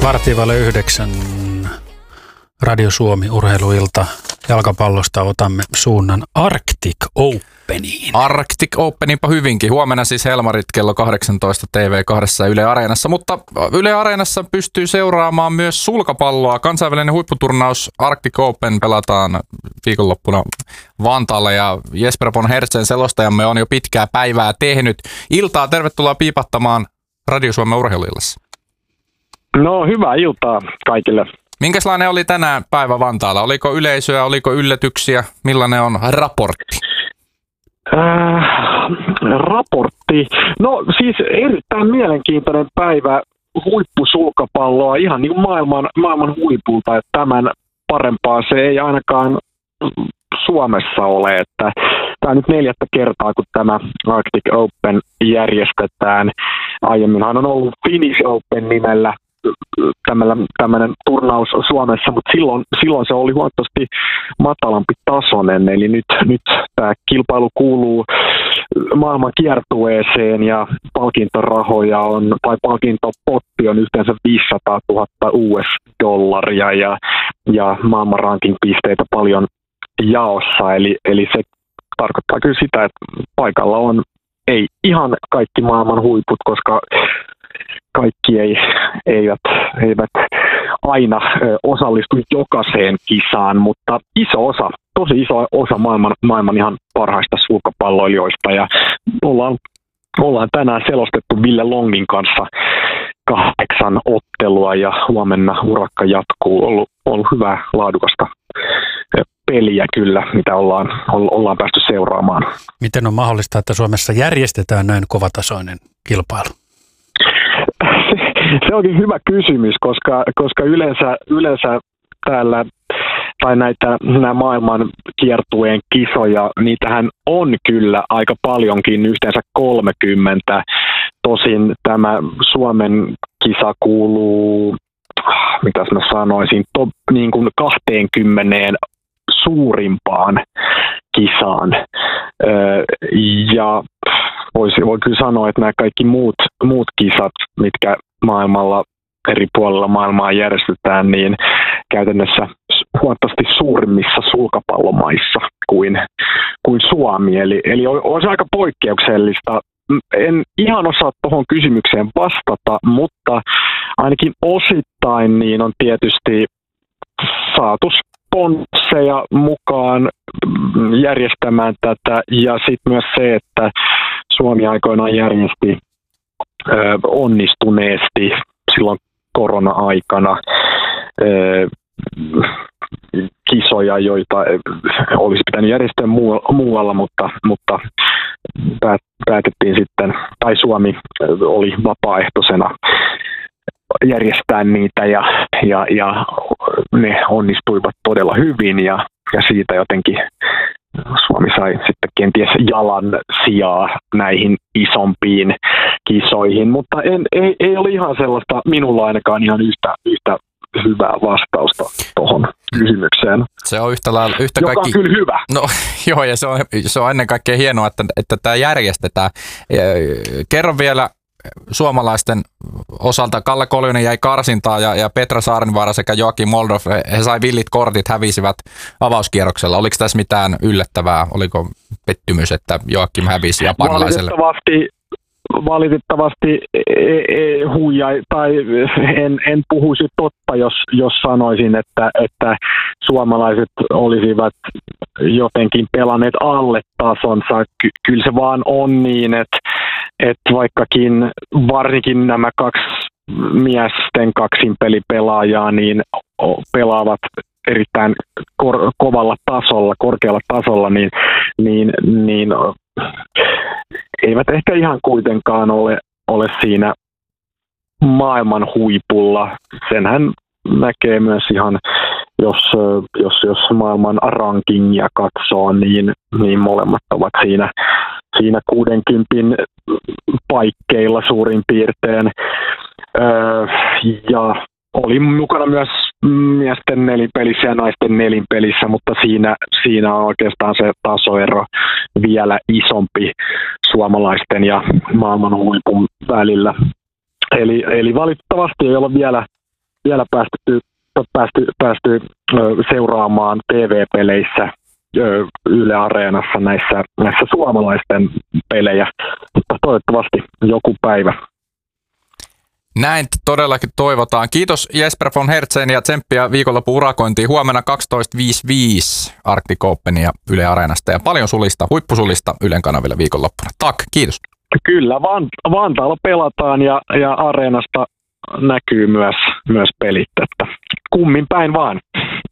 8:15 Radio Suomi urheiluilta. Jalkapallosta otamme suunnan Arctic Openiin. Arctic Openinpa hyvinkin. Huomenna siis Helmarit kello 18 TV2 Yle Areenassa, mutta Yle Areenassa pystyy seuraamaan myös sulkapalloa. Kansainvälinen huipputurnaus Arctic Open pelataan viikonloppuna Vantaalla ja Jesper von Hertzen selostajamme on jo pitkää päivää tehnyt. Iltaa, tervetuloa piipattamaan Radio Suomen urheiluillassa. No, hyvää iltaa kaikille. Minkälainen oli tänään päivä Vantaalla? Oliko yleisöä, oliko yllätyksiä? Millainen on raportti? Raportti? No siis erittäin mielenkiintoinen päivä huippusulkapalloa ihan niin kuin maailman huipulta, että tämän parempaa se ei ainakaan Suomessa ole, että tämä on nyt 4. kertaa, kun tämä Arctic Open järjestetään. Aiemminhan on ollut Finnish Open nimellä tämmöinen turnaus Suomessa, mutta silloin se oli huomattavasti matalampi tasoinen, eli nyt tämä kilpailu kuuluu maailman kiertueeseen ja palkintorahoja tai palkintopotti on yhteensä 500 000 US-dollaria ja maailman ranking-pisteitä paljon jaossa, eli se tarkoittaa kyllä sitä, että paikalla on ei ihan kaikki maailman huiput, koska kaikki eivät aina osallistu jokaiseen kisaan, mutta tosi iso osa maailman ihan parhaista sulkapalloilijoista. Ja ollaan tänään selostettu Ville Longin kanssa 8 ottelua ja huomenna urakka jatkuu. Ollut hyvää laadukasta peliä kyllä, mitä ollaan päästy seuraamaan. Miten on mahdollista, että Suomessa järjestetään näin kovatasoinen kilpailu? Se onkin hyvä kysymys, koska yleensä täällä tai nämä maailman kiertueen kisoja, niitähän on kyllä aika paljonkin, yhteensä 30. Tosin tämä Suomen kisa kuuluu, mitäs mä sanoisin, niin kuin 20 suurimpaan kisaan. Ja voi kyllä sanoa, että nämä kaikki muut kisat, mitkä maailmalla eri puolilla maailmaa järjestetään, niin käytännössä huomattavasti suurimmissa sulkapallomaissa kuin Suomi. Eli on se aika poikkeuksellista. En ihan osaa tuohon kysymykseen vastata, mutta ainakin osittain niin on tietysti saatu sponsseja mukaan järjestämään tätä, ja sitten myös se, että Suomi aikoinaan järjesti onnistuneesti silloin korona-aikana kisoja, joita olisi pitänyt järjestää muualla, mutta päätettiin sitten, tai Suomi oli vapaaehtoisena järjestää niitä ja ne onnistuivat todella hyvin ja siitä jotenkin Suomi sai sitten kenties jalan sijaa näihin isompiin kisoihin, mutta ei ole ihan sellaista minulla ainakaan ihan yhtä hyvää vastausta tuohon kysymykseen. Se on yhtä joka kaikki. On kyllä hyvä. No joo, ja se on ennen kaikkea hienoa, että tämä järjestetään. Kerro vielä suomalaisten osalta. Kalle Koljonen jäi karsintaan ja Petra Saarenvaara sekä Joakim Moldov, he sai villit kortit, hävisivät avauskierroksella. Oliko tässä mitään yllättävää? Oliko pettymys, että Joakim hävisi japanilaiselle? Valitettavasti huijai, tai en puhuisi totta, jos sanoisin, että suomalaiset olisivat jotenkin pelanneet alle tasonsa. Kyllä se vaan on niin, että vaikkakin varsinkin nämä 2 miesten kaksinpelipelaajaa niin pelaavat erittäin korkealla tasolla, niin eivät ehkä ihan kuitenkaan ole siinä maailman huipulla. Senhän näkee myös ihan, jos maailman rankingia katsoo, niin molemmat ovat siinä 60 paikkeilla suurin piirtein. Ja oli mukana myös miesten nelipelissä ja naisten nelinpelissä, mutta siinä on oikeastaan se tasoero vielä isompi suomalaisten ja maailman huipun välillä. Eli valitettavasti ei ole vielä päästy seuraamaan TV-peleissä Yle Areenassa näissä suomalaisten pelejä, mutta toivottavasti joku päivä. Näin todellakin toivotaan. Kiitos Jesper von Hertzen ja tsemppiä viikonlopun urakointiin. Huomenna 12.55 Arctic Openia Yle Areenasta ja paljon huippusulista Ylen kanavilla viikonloppuna. Kiitos. Kyllä, Vantaalla pelataan ja Areenasta näkyy myös pelit, että kummin päin vaan.